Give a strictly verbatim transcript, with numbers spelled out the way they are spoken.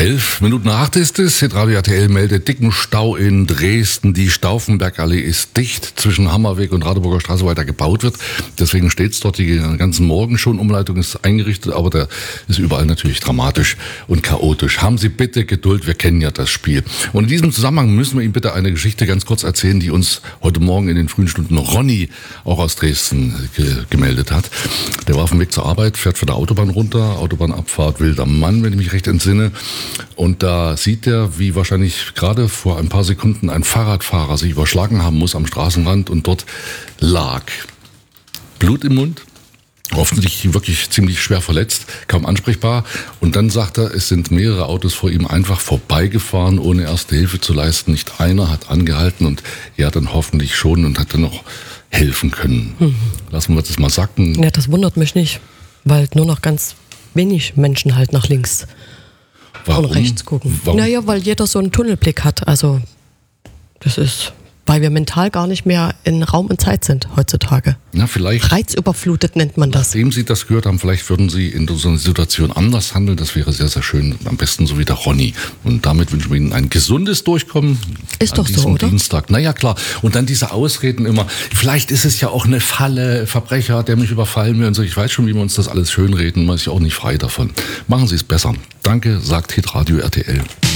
Elf Minuten nach acht ist es. Hitradio R T L meldet dicken Stau in Dresden. Die Stauffenbergallee ist dicht. Zwischen Hammerweg und Radeburger Straße weiter gebaut wird. Deswegen steht es dort den ganzen Morgen schon. Umleitung ist eingerichtet, aber der ist überall natürlich dramatisch und chaotisch. Haben Sie bitte Geduld, wir kennen ja das Spiel. Und in diesem Zusammenhang müssen wir Ihnen bitte eine Geschichte ganz kurz erzählen, die uns heute Morgen in den frühen Stunden Ronny auch aus Dresden ge- gemeldet hat. Der war auf dem Weg zur Arbeit, fährt von der Autobahn runter, Autobahnabfahrt Wilder Mann, wenn ich mich recht entsinne. Und da sieht er, wie wahrscheinlich gerade vor ein paar Sekunden ein Fahrradfahrer sich überschlagen haben muss am Straßenrand und dort lag Blut im Mund, hoffentlich wirklich ziemlich schwer verletzt, kaum ansprechbar. Und dann sagt er, es sind mehrere Autos vor ihm einfach vorbeigefahren, ohne erste Hilfe zu leisten. Nicht einer hat angehalten und er dann hoffentlich schon und hat dann noch helfen können. Mhm. Lassen wir das mal sacken. Ja, das wundert mich nicht, weil nur noch ganz wenig Menschen halt nach links Warum? und rechts gucken. Warum? Naja, weil jeder so einen Tunnelblick hat. Also das ist, weil wir mental gar nicht mehr in Raum und Zeit sind heutzutage. Na, vielleicht. Reizüberflutet nennt man das. Nachdem Sie das gehört haben, vielleicht würden Sie in so einer Situation anders handeln. Das wäre sehr, sehr schön. Am besten so wie der Ronny. Und damit wünschen wir Ihnen ein gesundes Durchkommen. Ist doch an diesem so, oder? Dienstag. Naja, klar. Und dann diese Ausreden immer. Vielleicht ist es ja auch eine Falle, Verbrecher, der mich überfallen will und so. Ich weiß schon, wie wir uns das alles schönreden. Man ist ja auch nicht frei davon. Machen Sie es besser. Danke, sagt Hitradio R T L.